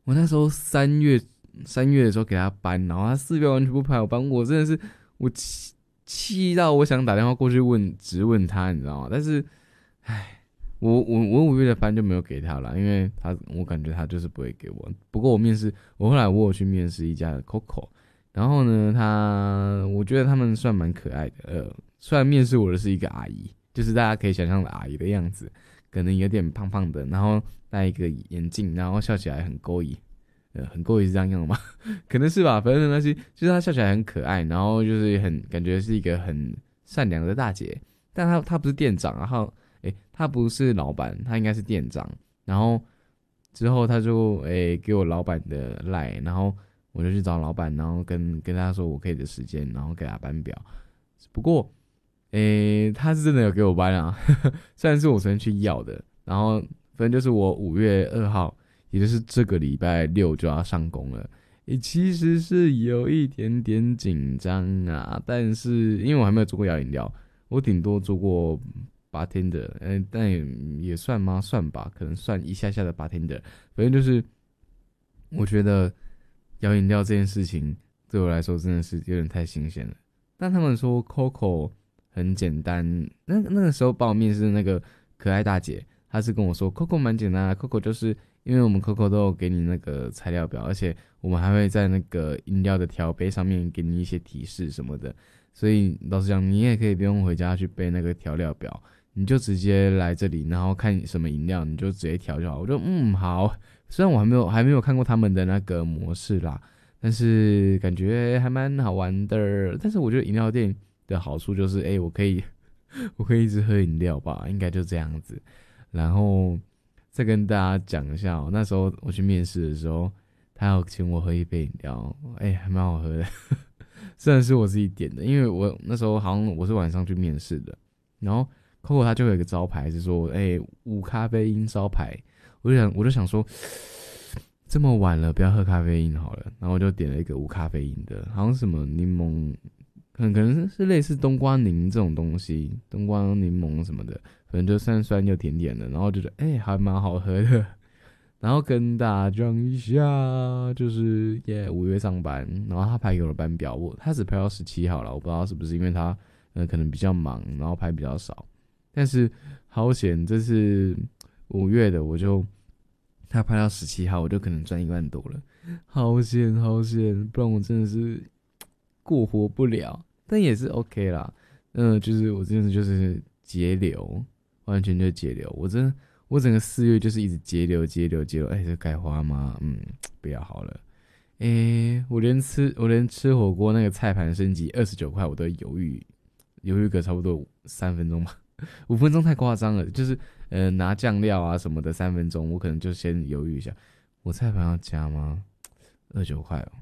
我那时候3月的时候给他搬，然后他4月完全不排我班，我真的是我气到我想打电话过去质问他，你知道吗？但是，唉，我5月的班就没有给他了，因为我感觉他就是不会给我。不过我后来有去面试一家的 Coco， 然后呢，我觉得他们算蛮可爱的。虽然面试我的是一个阿姨，就是大家可以想象的阿姨的样子，可能有点胖胖的，然后戴一个眼镜，然后笑起来很勾引。很勾引是这样用吗？可能是吧，反正没关系。就是她笑起来很可爱，然后就是感觉是一个很善良的大姐。但她不是店长，然后她不是老板，她应该是店长。然后之后她就给我老板的 LINE， 然后我就去找老板，然后跟他说我可以的时间，然后给他班表。不过他是真的有给我班啊，虽然是我昨天去要的。然后反正就是我5月2号。也就是这个礼拜6就要上工了，其实是有一点点紧张啊，但是因为我还没有做过摇饮料，我顶多做过 bartender， 但也算吗？算吧，可能算一下下的 bartender。反正就是我觉得摇饮料这件事情对我来说真的是有点太新鲜了。但他们说 Coco 很简单，那个时候帮我面试的那个可爱大姐，她是跟我说 Coco 蛮简单的 ，Coco 就是因为我们 Coco 都有给你那个材料表，而且我们还会在那个饮料的调杯上面给你一些提示什么的，所以老实讲，你也可以不用回家去背那个调料表，你就直接来这里，然后看什么饮料你就直接调就好。我就好，虽然我还没有看过他们的那个模式啦，但是感觉还蛮好玩的。但是我觉得饮料店的好处就是，我可以一直喝饮料吧，应该就这样子。然后再跟大家讲一下那时候我去面试的时候，他有请我喝一杯饮料，还蛮好喝的。虽然是我自己点的，因为我那时候好像我是晚上去面试的，然后 Coco 他就有一个招牌是说无咖啡因招牌，我就想说这么晚了不要喝咖啡因好了，然后我就点了一个无咖啡因的，好像什么柠檬，可能是类似冬瓜柠这种东西，冬瓜柠檬什么的，反正就酸酸又甜甜的，然后就觉得还蛮好喝的。然后跟大家讲一下，就是5月上班，然后他排给我的班表，他只排到17号了，我不知道是不是因为他可能比较忙，然后排比较少。但是好险，这是5月的，他排到17号，我就可能赚1万多了，好险，不然我真的是过活不了。但也是 OK 啦，就是我真的就是节流，完全就是节流。我整个4月就是一直节流，这该花吗？不要好了。我连吃火锅那个菜盘升级29块，我都犹豫个差不多3分钟吧，5分钟太夸张了。就是拿酱料啊什么的3分钟，我可能就先犹豫一下，我菜盘要加吗？29块哦。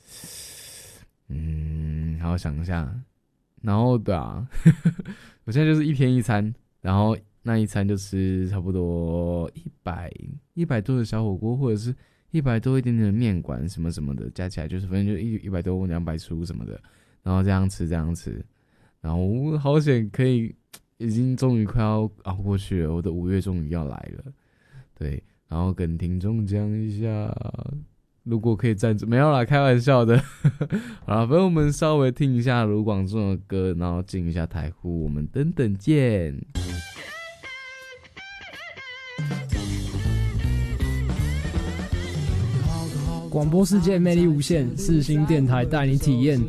好好想一下。然后对啊，我现在就是1天1餐，然后那一餐就吃差不多100多的小火锅，或者是100多一点点的面馆什么什么的，加起来就是反正就100多200出什么的，然后这样吃，然后我好险已经终于快要熬过去了，我的5月终于要来了，对，然后跟听众讲一下，如果可以赞助，没有啦，开玩笑的。好啦，反正我们稍微听一下卢广仲的歌，然后进一下台呼，我们等等见。 广播世界魅力无限，世新电台带你体验。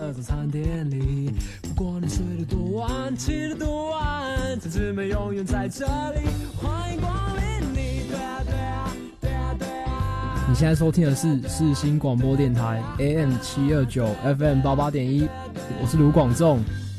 不管你睡得多晚，起得多晚，同志们永远在这里，欢迎光临你。对啊对啊对啊对啊！你现在收听的是世新广播电台 AM729 FM88.1，我是卢广仲。